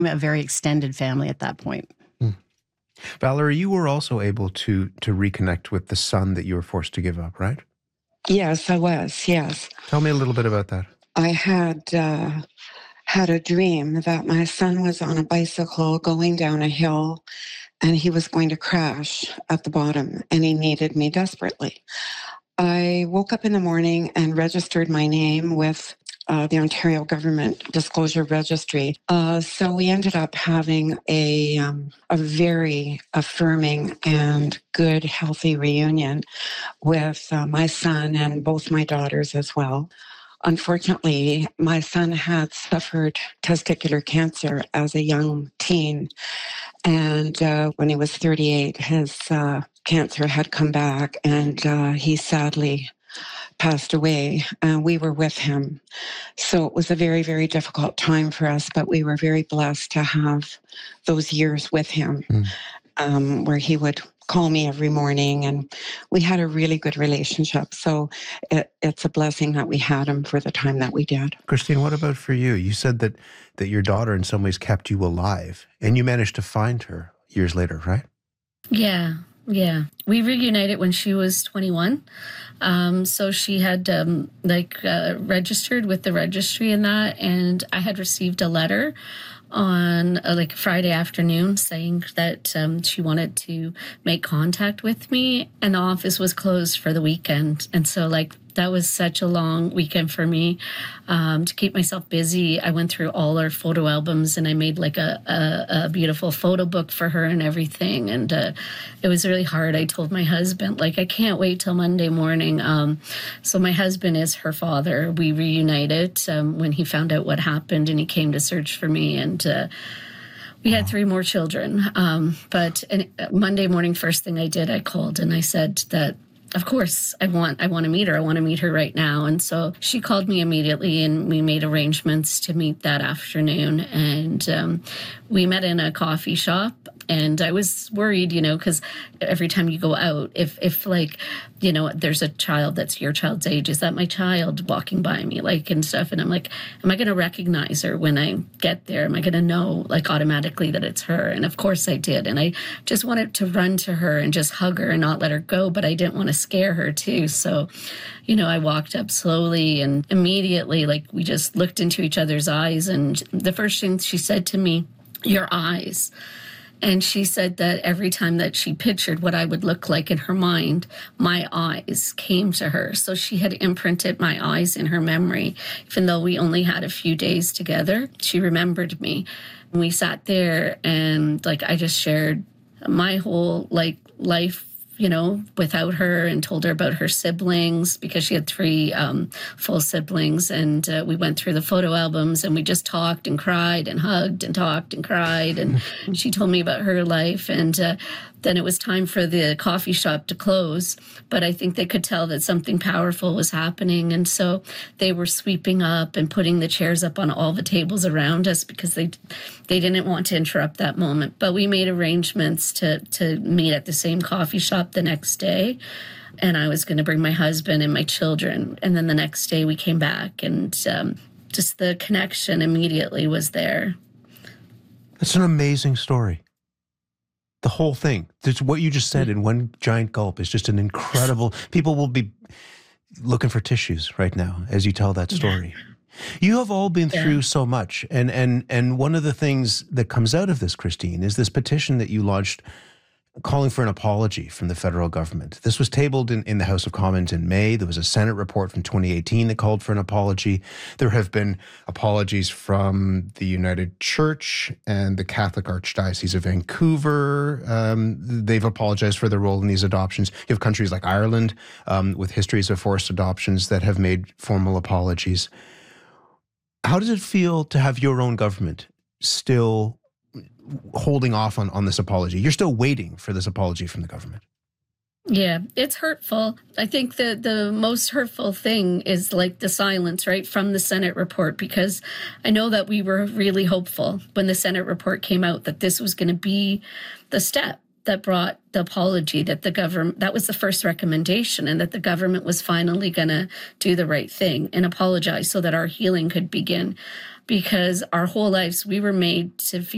a very extended family at that point. Valerie, you were also able to reconnect with the son that you were forced to give up, right? Yes, I was. Yes. Tell me a little bit about that. I had a dream that my son was on a bicycle going down a hill and he was going to crash at the bottom and he needed me desperately. I woke up in the morning and registered my name with the Ontario Government Disclosure Registry. So we ended up having a very affirming and good, healthy reunion with my son and both my daughters as well. Unfortunately, my son had suffered testicular cancer as a young teen. And when he was 38, his cancer had come back and he sadly passed away. We were with him. So it was a very, very difficult time for us, but we were very blessed to have those years with him where he would call me every morning and we had a really good relationship. So it's a blessing that we had him for the time that we did. Christine, what about for you? You said that your daughter in some ways kept you alive and you managed to find her years later, right? Yeah. We reunited when she was 21. So she had registered with the registry and that, and I had received a letter on like Friday afternoon saying that she wanted to make contact with me, and the office was closed for the weekend. And so that was such a long weekend for me to keep myself busy. I went through all our photo albums and I made like a beautiful photo book for her and everything. And it was really hard. I told my husband, I can't wait till Monday morning. So my husband is her father. We reunited when he found out what happened and he came to search for me. And we had 3 more children. But Monday morning, first thing I did, I called and I said that, of course, I want to meet her. I want to meet her right now. And so she called me immediately and we made arrangements to meet that afternoon. And we met in a coffee shop. And I was worried, because every time you go out, if there's a child that's your child's age, is that my child walking by me, and stuff? And I'm like, am I going to recognize her when I get there? Am I going to know, automatically that it's her? And of course I did. And I just wanted to run to her and just hug her and not let her go, but I didn't want to scare her too. So, I walked up slowly and immediately, we just looked into each other's eyes. And the first thing she said to me, "Your eyes." And she said that every time that she pictured what I would look like in her mind, my eyes came to her. So she had imprinted my eyes in her memory. Even though we only had a few days together, she remembered me. We sat there and I just shared my whole life, without her, and told her about her siblings because she had 3 full siblings. And we went through the photo albums and we just talked and cried and hugged and talked and cried. And she told me about her life. And then it was time for the coffee shop to close. But I think they could tell that something powerful was happening. And so they were sweeping up and putting the chairs up on all the tables around us because they didn't want to interrupt that moment. But we made arrangements to meet at the same coffee shop the next day. And I was going to bring my husband and my children. And then the next day we came back and just the connection immediately was there. That's an amazing story. The whole thing. What you just said in one giant gulp is just an incredible... People will be looking for tissues right now as you tell that story. You have all been through so much. And one of the things that comes out of this, Christine, is this petition that you launched calling for an apology from the federal government. This was tabled in the House of Commons in May. There was a Senate report from 2018 that called for an apology. There have been apologies from the United Church and the Catholic Archdiocese of Vancouver. They've apologized for their role in these adoptions. You have countries like Ireland with histories of forced adoptions that have made formal apologies. How does it feel to have your own government still holding off on this apology? You're still waiting for this apology from the government. Yeah, it's hurtful. I think the most hurtful thing is the silence, right, from the Senate report, because I know that we were really hopeful when the Senate report came out that this was going to be the step that brought the apology, that the government, that was the first recommendation, and that the government was finally going to do the right thing and apologize so that our healing could begin. Because our whole lives, we were made to feel